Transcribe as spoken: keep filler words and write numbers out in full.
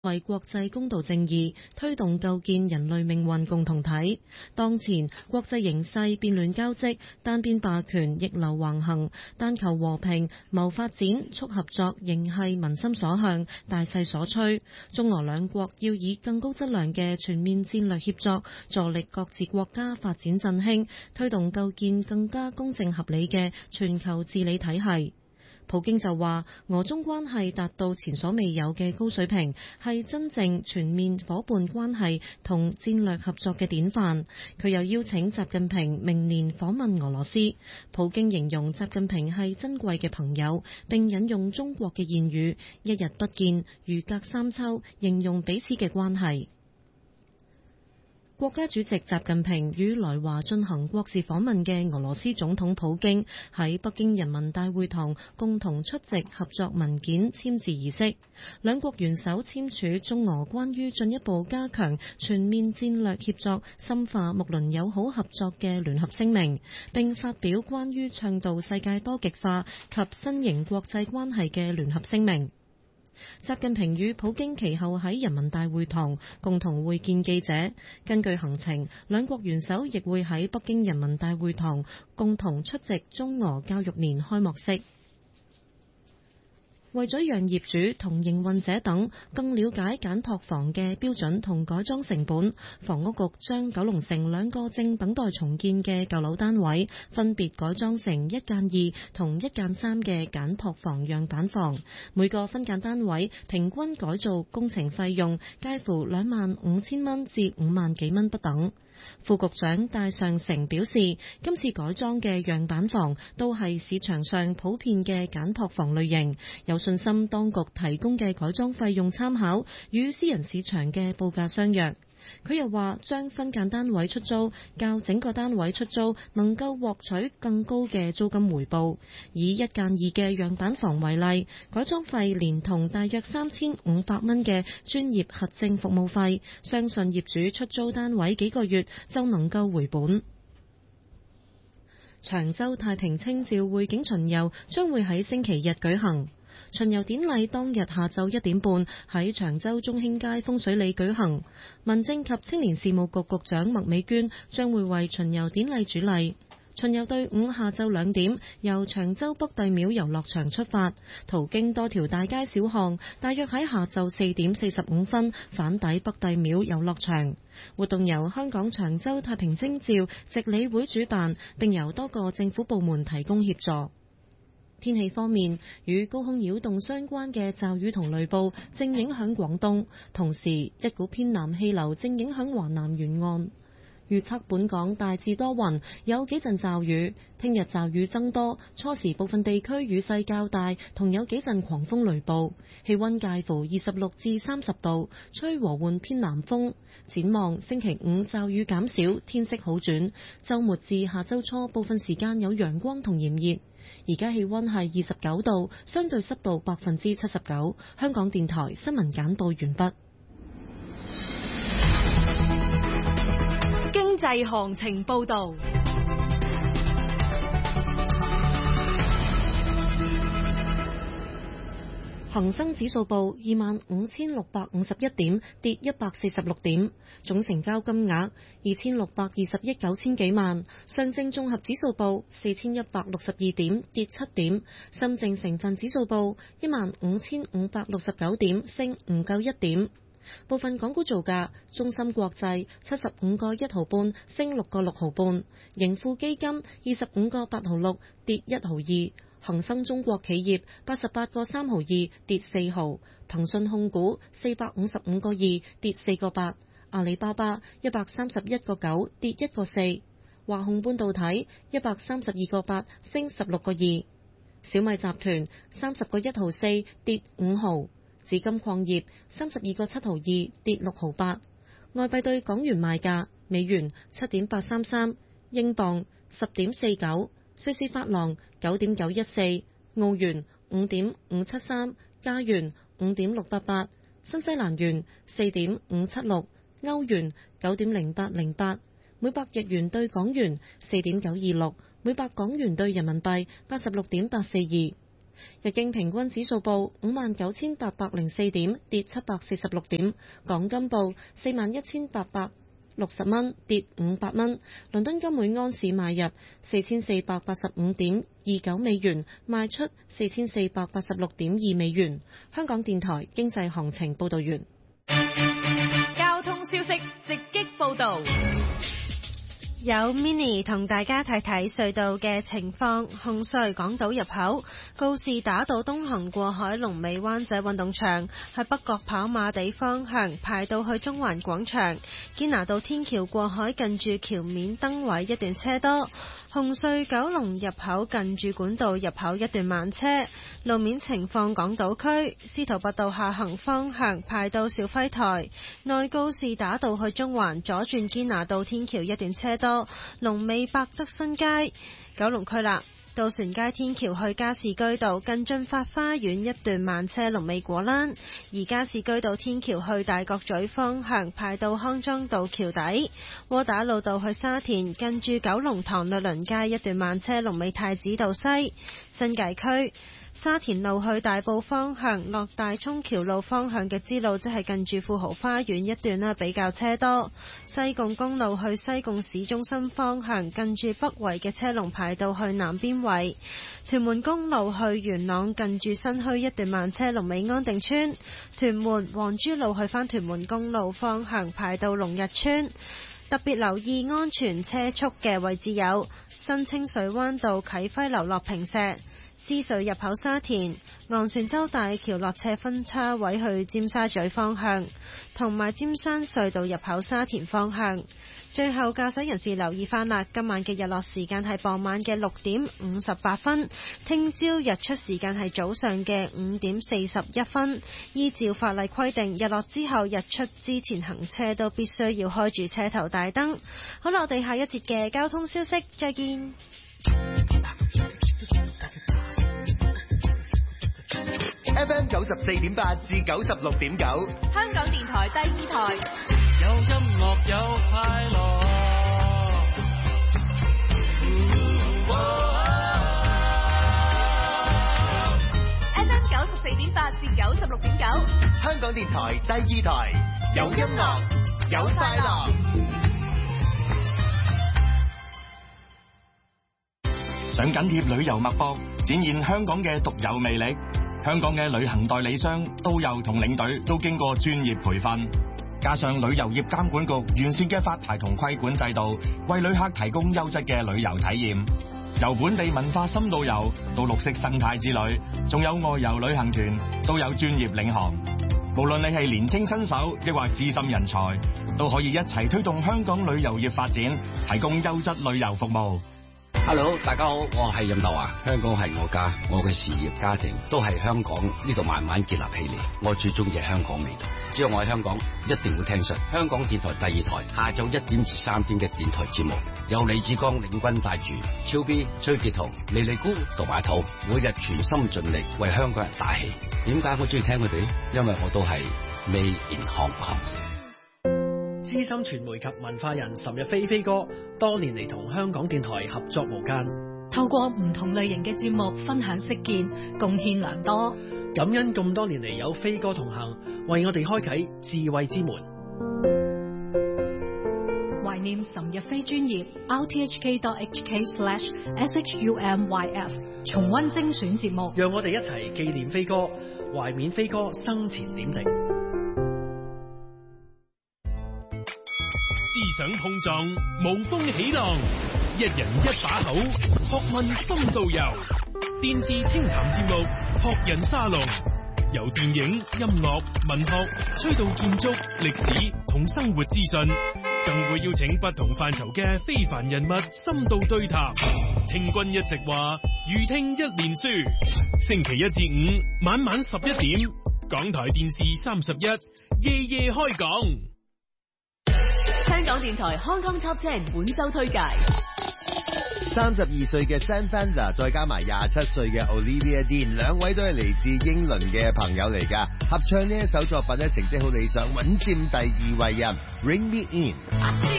為國際公道正義，推動構建人類命運共同體。當前國際形勢變亂交織，單邊霸權逆流橫行，單求和平、謀發展、促合作，仍係民心所向、大勢所趨。中俄兩國要以更高質量嘅全面戰略協作，助力各自國家發展振興，推動構建更加公正合理嘅全球治理體系。普京就話，俄中關係達到前所未有嘅高水平，係真正全面夥伴關係同戰略合作嘅典範。佢又邀請習近平明年訪問俄羅斯。普京形容習近平係珍貴嘅朋友，並引用中國嘅諺語：一日不見，如隔三秋，形容彼此嘅關係。國家主席習近平與來華進行國事訪問嘅俄羅斯總統普京喺北京人民大會堂共同出席合作文件簽字儀式，兩國元首簽署中俄關於進一步加強全面戰略協作、深化睦鄰友好合作嘅聯合聲明，並發表關於倡導世界多極化及新型國際關係嘅聯合聲明。習近平與普京其後喺人民大會堂共同會見記者。根據行程，兩國元首亦會喺北京人民大會堂共同出席中俄教育年開幕式。為咗讓業主同營運者等更了解簡樸房嘅標準同改裝成本，房屋局將九龍城兩個正等待重建嘅舊樓單位分別改裝成一間二同一間三嘅簡樸房樣板房，每個分間單位平均改造工程費用介乎兩萬五千蚊至五萬幾蚊不等。副局長戴尚成表示，今次改裝嘅樣板房都係市場上普遍嘅簡樸房類型，有信心當局提供嘅改裝費用參考與私人市場嘅報價相若。佢又話，將分間單位出租較整個單位出租能夠獲取更高嘅租金回報。以一間二嘅樣板房為例，改裝費連同大約三千五百蚊嘅專業核證服務費，相信業主出租單位幾個月就能夠回本。長洲太平清醮匯景巡遊將會喺星期日舉行。巡遊典禮當日下晝一點半喺長洲中興街風水里舉行，民政及青年事務局局長麥美娟將會為巡遊典禮主禮。巡遊隊伍下晝兩點由長洲北帝廟遊樂場出發，途經多條大街小巷，大約喺下晝四點四十五分返抵北帝廟遊樂場。活動由香港長洲太平清醮值理會主辦，並由多個政府部門提供協助。天氣方面，與高空擾動相關嘅驟雨同雷暴正影響廣東，同時一股偏南氣流正影響華南沿岸。預測本港大致多雲，有幾陣驟雨。聽日驟雨增多，初時部分地區雨勢較大，同有幾陣狂風雷暴。氣溫介乎二十六至三十度，吹和緩偏南風。展望星期五驟雨減少，天色好轉。週末至下週初部分時間有陽光同炎熱。而家氣溫係二十九度，相對濕度百分之七十九。香港電台新聞簡報完畢。 經濟行情報道。 恒生指數報二萬五千六百五十一點，跌一百四十六點，總成交金額二千六百二十億九千幾萬。上證綜合指數報四千一百六十二點，跌七點。深證成分指數報一萬五千五百六十九點，升唔夠一點。部分港股造價：中芯國際七十五個一毫半，升六個六毫半；盈富基金二十五個八毫六，跌一毫二。恒生中國企業八十八個三毫二，跌四毫；騰訊控股四百五十五個二，跌四個八；阿里巴巴一百三十一個九，跌一個四；華虹半導體一百三十二個八，升十六個二；小米集團三十個一毫四，跌五毫；紫金礦業三十二個七毫二，跌六毫八。外幣對港元賣價：美元七點八三三，英鎊十點四九。瑞士法郎九點九一四，澳元五點五七三，加元五點六八八，新西蘭元四點五七六，歐元九點零八零八，每百日元對港元四點九二六，每百港元對人民幣八十六點八四二。 日經平均指數報五萬九千八百零四點，跌七百四十六點。港金報四萬一千八百六十蚊，跌五百蚊。倫敦金每安士買入四千四百八十五點二九美元，賣出四千四百八十六點二美元。香港電台經濟行情報道完。 交通消息直擊報道。 有 Mini 同大家睇睇隧道嘅情況。紅隧港島入口告士打道東行過海，龍尾灣仔運動場，去北角跑馬地方向排到去中環廣場。堅拿道天橋過海近住橋面燈位一段車多。紅隧九龍入口近住管道入口一段慢車。路面情況，港島區司徒拔道下行方向排到肇輝台，內告士打道去中環左轉堅拿道天橋一段車多。龍尾百德新街。九龍區啦，渡船街天橋去加士居道近駿發花園一段慢車，龍尾果欄。而加士居道天橋去大角咀方向排到康莊道橋底。窩打老道去沙田近住九龍塘律倫街一段慢車，龍尾太子道西。新界區沙田路去大埔方向落大涌橋路方向嘅支路，即係近住富豪花園一段啦，比較車多。西貢公路去西貢市中心方向近住北圍嘅車龍排到去南邊圍。屯門公路去元朗近住新墟一段慢車，龍尾安定村。屯門黃珠路去返屯門公路方向排到龍日村。特別留意安全車速嘅位置有新清水灣道啟輝樓落坪石、獅隧入口沙田、昂船洲大橋落斜分叉位去尖沙咀方向，同埋尖山隧道入口沙田方向。最後駕駛人士留意翻啦，今晚嘅日落時間係傍晚嘅六點五十八分，聽朝日出時間係早上嘅五點四十一分。依照法例規定，日落之後日出之前行車都必須要開住車頭大燈。好啦，我哋下一節嘅交通消息再見。 F M 九十四點八至九十六點九， 香港電台第二台， 有音樂有快樂。 F M 九十四點八至九十六點九， 香港電台第二台，有音樂有快樂。 想緊貼旅遊脈搏，展現香港嘅獨有魅力。香港嘅旅行代理商、導遊同領隊都經過專業培訓，加上旅遊業監管局完善嘅發牌同規管制度，為旅客提供優質嘅旅遊體驗。由本地文化深度遊到綠色生態之旅，仲有外遊旅行團，都有專業領航。無論你係年輕新手，抑或資深人才，都可以一齊推動香港旅遊業發展，提供優質旅遊服務。 Hello， 大家好，我係任達華。香港係我家，我嘅事業家庭都係香港呢度慢慢建立起嚟。我最中意係香港味道。只要我喺香港，一定會聽實香港電台第二台下晝一點至三點嘅電台節目，有李志剛領軍帶住超 B、崔潔彤、莉莉姑同埋土，每日全心盡力為香港人打氣。點解我中意聽佢哋？因為我都係 Made in Hong Kong。 資深傳媒及文化人岑日飛飛哥，多年嚟同香港電台合作無間， 透過唔同類型嘅節目分享識見，貢獻良多。 感恩咁多年嚟有飛哥同行，為我哋開啟智慧之門。 懷念岑日飛專頁 r t h k dot h k slash s h u m y f 重溫精選節目， 讓我哋一齊紀念飛哥，懷緬飛哥生前點滴。 思想碰撞，無風起浪，一人一把口，學問深度遊。電視清談節目，學人沙龍，由電影、音樂、文學吹到建築、歷史同生活資訊，更會邀請不同範疇嘅非凡人物深度對談。聽君一席話，如聽一年書。星期一至五晚晚十一點，港台電視三十一，夜夜開講。 香港電台 Hong Kong Top Ten 本周推介， 三十二歲嘅 Sam Fender 再加埋廿七歲嘅 Olivia Dean， 兩位都係嚟自英倫嘅朋友嚟噶，合唱呢一首作品咧，成績好理想，穩佔第二位啊 Ring Me In。